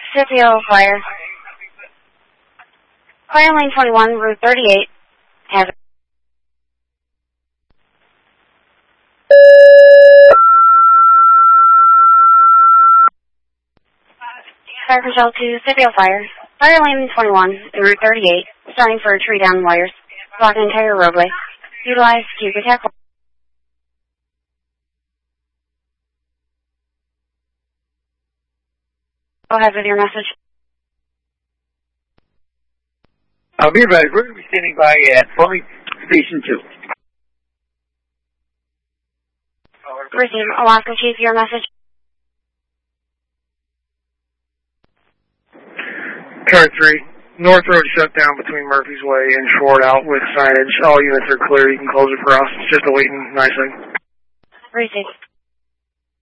Scipio Fire. Fire lane 21, Route 38. Hazard. Fire Control to Scipio Fire. Fire lane 21, Route 38. Starting for tree down wires. Block the entire roadway. Utilize cube attack. Go ahead with your message. I'll be right. We're going to be standing by at Fleming Station 2. Receive. Alaska Chief, your message. Car 3. North Road shut down between Murphy's Way and Short out with signage. All units are clear. You can close it for us. It's just awaiting nicely. Receive.